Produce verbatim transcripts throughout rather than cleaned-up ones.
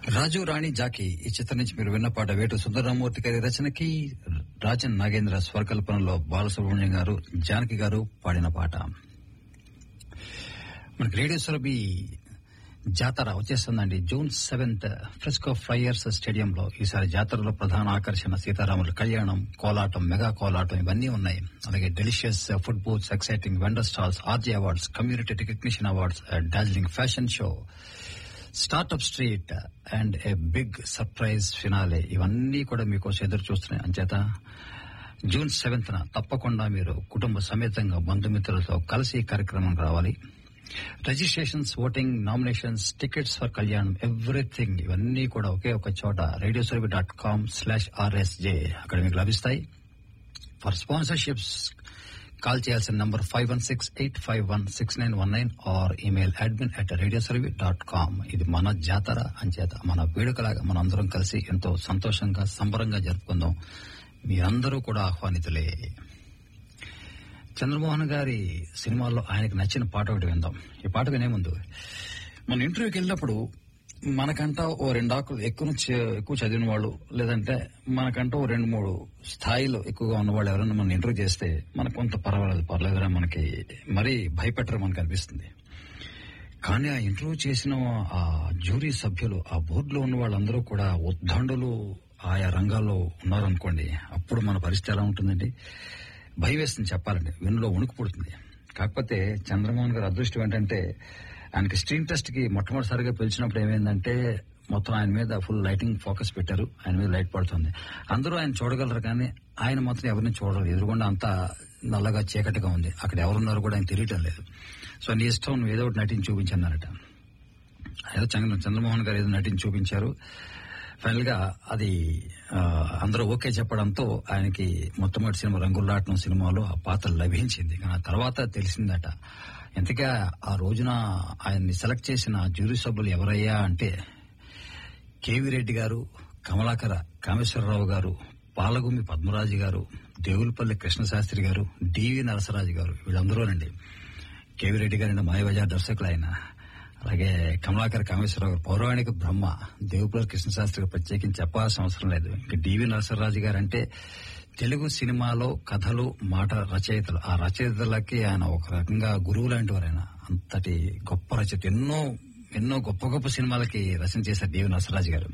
రాజు రాణి Jackie ఈ చిత్రం నుంచి మీరు విన్న పాట వేటు సుందరరామూర్తి గారి రచనకి రాజన్ నాగేంద్ర స్వరకల్పనలో బాలసుబ్రహ్మణ్యం గారు జానకి గారు పాడిన పాట. మనకి రేడియో సురభి జాతర వచ్చేస్తుందండి. జూన్ సెవెంత్ ఫ్రెస్కో ఫ్లైయర్స్ స్టేడియంలో ఈసారి జాతరలో ప్రధాన ఆకర్షణ సీతారాముల కళ్యాణం, కోలాటం, మెగా కోలాటం ఇవన్నీ ఉన్నాయి. అలాగే delicious food booths, exciting vendor stalls, RJ awards, community recognition awards, Darjeeling fashion show, startup street and a big surprise finale ఇవన్నీ కూడా మీకోసం ఎదురు చూస్తున్నాయి. అంచేత జూన్ సెవెంత్ న తప్పకుండా మీరు కుటుంబ సమేతంగా బంధుమిత్రులతో కలిసి కార్యక్రమం రావాలి. Registrations, voting, nominations, tickets for Kalyan, everything ఇవన్నీ కూడా ఒకే ఒక చోట radio Surabhi dot com slash RSJ అక్కడ మీకు లభిస్తాయి. ఫర్ స్పాన్సర్షిప్స్ కాల్ చేయాల్సిన number five one six eight five one six nine one nine are email admin at radio Surabhi dot com. ఇది మన జాతర అంచేత మన వేడుకలాగా మన అందరం కలిసి ఎంతో సంతోషంగా సంబరంగా జరుపుకుందాం. మీరందరూ కూడా ఆహ్వానితులే. చంద్రమోహన్ గారి సినిమాల్లో ఆయనకు నచ్చిన పాట ఒకటి విందాం. ఈ పాట వినే ముందు మన ఇంటర్వ్యూకి వెళ్ళినప్పుడు మనకంటా ఓ రెండు ఆకులు ఎక్కువ ఎక్కువ చదివిన వాళ్ళు, లేదంటే మనకంటూ ఓ రెండు మూడు స్థాయిలో ఎక్కువగా ఉన్న వాళ్ళు ఎవరైనా మనం ఇంటర్వ్యూ చేస్తే మనకు కొంత పర్వాలేదు పర్లేదురా మనకి మరీ భయపెట్టరు మనకు అనిపిస్తుంది. కానీ ఆ ఇంటర్వ్యూ చేసిన ఆ జ్యూరీ సభ్యులు, ఆ బోర్డులో ఉన్న వాళ్ళందరూ కూడా ఉద్దండులు ఆయా రంగాల్లో ఉన్నారనుకోండి, అప్పుడు మన పరిస్థితి ఎలా ఉంటుందండి? భయం వేస్తుంది చెప్పాలండి, వెన్నులో వణుకు పుడుతుంది. కాకపోతే చంద్రమోహన్ గారి అదృష్టం ఏంటంటే ఆయనకి స్క్రీన్ టెస్ట్ కి మొట్టమొదటిసారిగా పిలిచినప్పుడు ఏమైందంటే మొత్తం ఆయన మీద ఫుల్ లైటింగ్ ఫోకస్ పెట్టారు. ఆయన మీద లైట్ పడుతుంది. అందరూ ఆయన చూడగలరు కానీ ఆయన మాత్రం ఎవరిని చూడరు. ఎదురుగుండా అంతా నల్లగా చీకటిగా ఉంది. అక్కడ ఎవరున్నారో కూడా ఆయన తెలియటం లేదు. సో నీ ఇష్టం నువ్వు ఏదో ఒకటి నటించి చూపించన్నారట. ఏదో చంద్రమోహన్ గారు ఏదో నటించి చూపించారు. ఫైనల్ గా అది అందరూ ఓకే చెప్పడంతో ఆయనకి మొట్టమొదటి సినిమా రంగుల్లాటం సినిమాలో ఆ పాత్ర లభించింది. కానీ ఆ తర్వాత తెలిసిందట. ఎంతగా ఆ రోజున ఆయన్ని సెలెక్ట్ చేసిన జ్యూరీ సభ్యులు ఎవరయ్యా అంటే కేవీ రెడ్డి గారు, కమలాకర కామేశ్వరరావు గారు, పాలగుమి పద్మరాజు గారు, దేవులపల్లి కృష్ణశాస్త్రి గారు, డివి నరసరాజు గారు, వీళ్ళందరూనండి. కేవీ రెడ్డి గారు మాయబజార్ దర్శకులు ఆయన. అలాగే కమలాకర కామేశ్వరరావు గారు పౌరాణిక బ్రహ్మ, దేవుపల్లి కృష్ణశాస్త్రి గారు ప్రత్యేకించి చెప్పాల్సిన అవసరం లేదు. ఇంకా డివి నరసరాజు గారు అంటే తెలుగు సినిమాలో కథలు, మాట రచయితలు. ఆ రచయితలకి ఆయన ఒక రకంగా గురువు లాంటి వారు. ఆయన అంతటి గొప్ప రచయిత. ఎన్నో ఎన్నో గొప్ప గొప్ప సినిమాలకి రచన చేశారు డివి నరసరాజు గారు.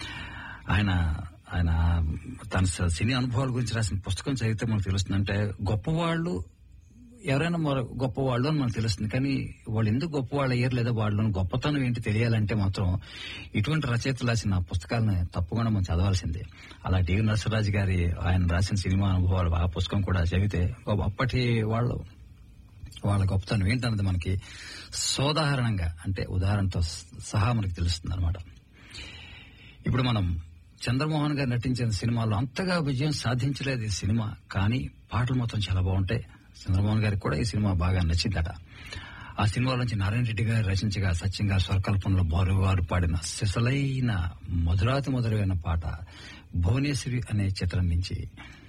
ఆయన ఆయన తన సినీ అనుభవాల గురించి రాసిన పుస్తకం చదివితే మనకు తెలుస్తుందంటే గొప్పవాళ్లు ఎవరైనా గొప్పవాళ్ళు అని మనకు తెలుస్తుంది. కానీ వాళ్ళు ఎందుకు గొప్పవాళ్ళు అయ్యారు, లేదా వాళ్ళని గొప్పతనం ఏంటి తెలియాలంటే మాత్రం ఇటువంటి రచయితలు రాసిన పుస్తకాలను తప్పకుండా మనం చదవాల్సిందే. అలా డివి నరసరాజు గారి ఆయన రాసిన సినిమా అనుభవాలు ఆ పుస్తకం కూడా చదివితే అప్పటి వాళ్ళు వాళ్ళ గొప్పతనం ఏంటన్నది మనకి సోదాహరణంగా అంటే ఉదాహరణతో సహా మనకి తెలుస్తుంది అనమాట. ఇప్పుడు మనం చంద్రమోహన్ గారు నటించిన సినిమాలో అంతగా విజయం సాధించలేదు ఈ సినిమా. కానీ పాటలు మాత్రం చాలా బాగుంటాయి. చంద్రమోహన్ గారికి కూడా ఈ సినిమా బాగా నచ్చిందట. ఆ సినిమాలో నుంచి నారాయణ రెడ్డి గారు రచించగా సత్యం గారు స్వరకల్పనలో బారు వారు పాడిన సిసలైన మధురాతి మధురమైన పాట భువనేశ్వరి అనే చిత్రం నుంచి.